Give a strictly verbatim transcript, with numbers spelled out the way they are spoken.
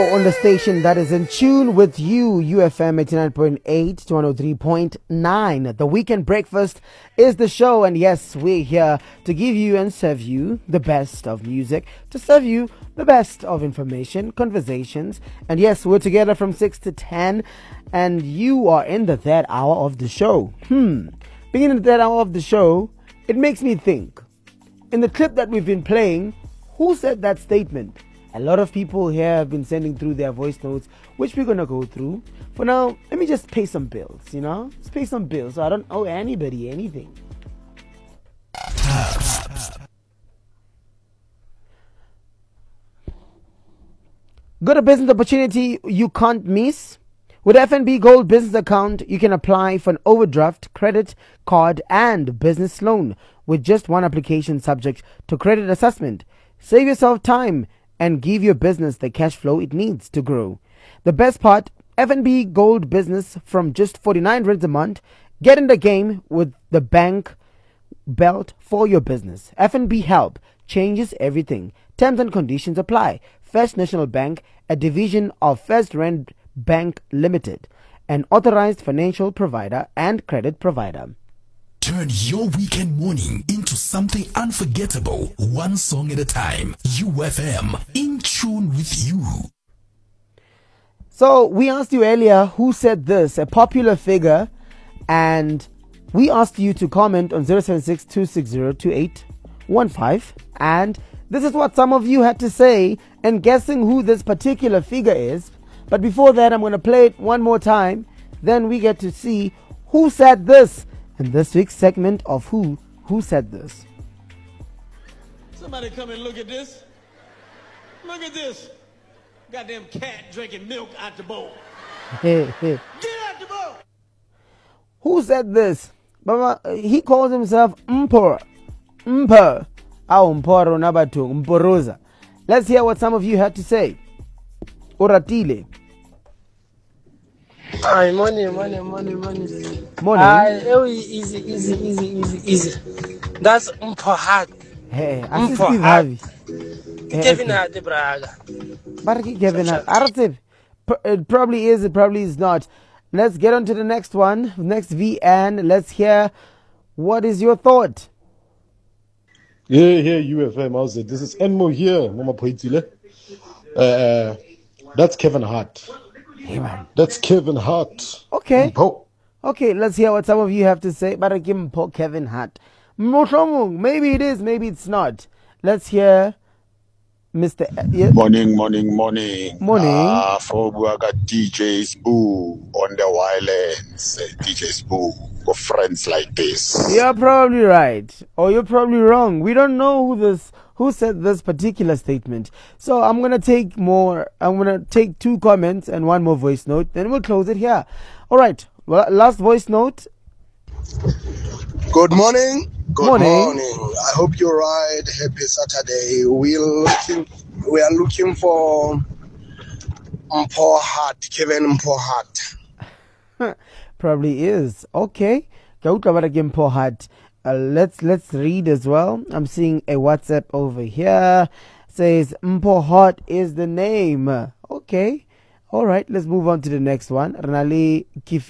On the station that is in tune with you, U F M eighty-nine point eight to one oh three point nine. The Weekend Breakfast is the show, and yes, we're here to give you and serve you the best of music, to serve you the best of information, conversations, and yes, we're together from six to ten, and you are in the third hour of the show. Hmm, being in the third hour of the show, it makes me think. In the clip that we've been playing, who said that statement? A lot of people here have been sending through their voice notes, which we're going to go through. For now, let me just pay some bills, you know? Let's pay some bills so I don't owe anybody anything. Got a business opportunity you can't miss? With F N B Gold Business Account, you can apply for an overdraft, credit card, and business loan with just one application subject to credit assessment. Save yourself time and give your business the cash flow it needs to grow. The best part, F N B Gold Business from just forty-nine rands a month. Get in the game with the bank belt for your business. F N B Help changes everything. Terms and conditions apply. First National Bank, a division of First Rand Bank Limited, an authorized financial provider and credit provider. Turn your weekend morning into something unforgettable, one song at a time. U F M, in tune with you. So we asked you earlier who said this, a popular figure, and we asked you to comment on zero seven six, two six zero, two eight one five, and this is what some of you had to say, and guessing who this particular figure is. But before that, I'm going to play it one more time, then we get to see who said this in this week's segment of Who Who Said This. Somebody come and look at this. Look at this. Goddamn cat drinking milk out the bowl. Hey, hey. Get out the bowl. Who said this? Mama, he calls himself Mpor. Mpor. Au Mporo Nabatu. Mporoza. Let's hear what some of you had to say. Oratile. Ay, money, money, money, money. Money. Ay, easy, easy, easy, easy, easy. That's Mpahat. Hey, assist me, Harvey. Kevin had the Braga. But Kevin had. Artib. It probably is, it probably is not. Let's get on to the next one. Next V, and let's hear what is your thought. Yeah, yeah, U F M. How's it? This is Enmo here, Mama Poitile. Uh, that's Kevin Hart. Hey, man. That's Kevin Hart. Okay. Mpo. Okay, let's hear what some of you have to say. But I give him Kevin Hart. Maybe it is, maybe it's not. Let's hear Mister Yeah. Morning, morning, morning. Morning. Ah, for got D J Spoo on the wireless. D J Spoo for friends like this. You're probably right, or you're probably wrong. We don't know who this who said this particular statement. So I'm gonna take more. I'm gonna take two comments and one more voice note. Then we'll close it here. All right. Well, last voice note. Good morning. Good morning. morning. I hope you're right. Happy Saturday. We're looking, we are looking for Mpho Hart, Kevin Mpho Hart. Probably is. Okay. Mpho Hart. Uh, let's let's read as well. I'm seeing a WhatsApp over here. Says Mpho Hart is the name. Okay. All right. Let's move on to the next one. Renali Kif.